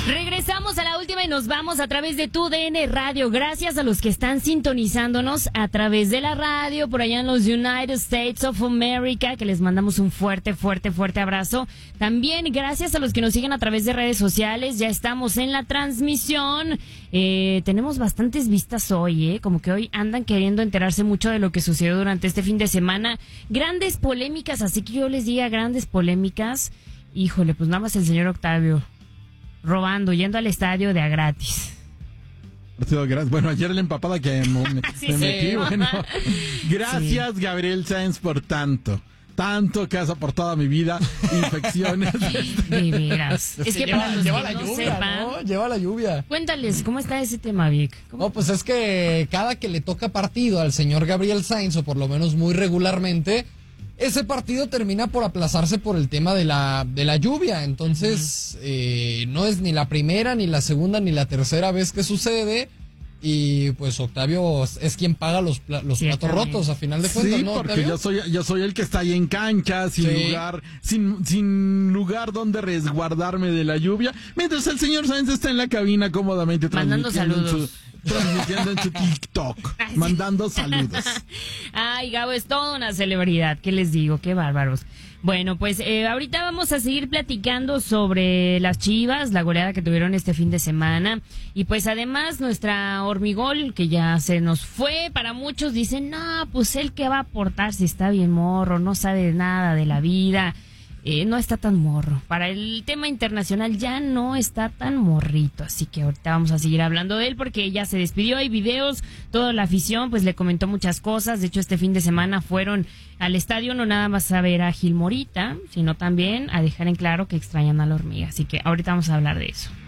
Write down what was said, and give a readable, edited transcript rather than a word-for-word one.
Regresamos a la última y nos vamos a través de tu DN Radio. Gracias a los que están sintonizándonos a través de la radio por allá en los United States of America, que les mandamos un fuerte abrazo. También gracias a los que nos siguen a través de redes sociales. Ya estamos en la transmisión. Tenemos bastantes vistas hoy, como que hoy andan queriendo enterarse mucho de lo que sucedió durante este fin de semana. Grandes polémicas, así que yo les diga grandes polémicas. Híjole, pues nada más el señor Octavio robando, yendo al estadio de a gratis. Bueno, ayer la empapada que me metí, bueno. Gracias, sí. Gabriel Sáenz, por tanto que has aportado a mi vida, infecciones. De veras. Es que lleva la lluvia, ¿no? Lleva la lluvia. Cuéntales, ¿cómo está ese tema, Vic? No, pues es que cada que le toca partido al señor Gabriel Sáenz, o por lo menos muy regularmente, ese partido termina por aplazarse por el tema de la lluvia. Entonces, no es ni la primera, ni la segunda, ni la tercera vez que sucede. Y pues Octavio es quien paga los platos rotos, a final de cuentas, sí, ¿no, porque Octavio? yo soy el que está ahí en cancha, sin lugar donde resguardarme de la lluvia, mientras el señor Sáenz está en la cabina cómodamente mandando saludos. Transmitiendo en su TikTok, mandando saludos. Ay, Gabo es toda una celebridad, ¿qué les digo? Qué bárbaros. Bueno, pues ahorita vamos a seguir platicando sobre las Chivas, la goleada que tuvieron este fin de semana. Y pues además nuestra Hormigol, que ya se nos fue, para muchos dicen, no, pues él que va a aportar si está bien morro, no sabe nada de la vida. No está tan morro. Para el tema internacional ya no está tan morrito, así que ahorita vamos a seguir hablando de él porque ya se despidió, hay videos, toda la afición pues le comentó muchas cosas. De hecho, este fin de semana fueron al estadio no nada más a ver a Gil Morita, sino también a dejar en claro que extrañan a la hormiga, así que ahorita vamos a hablar de eso.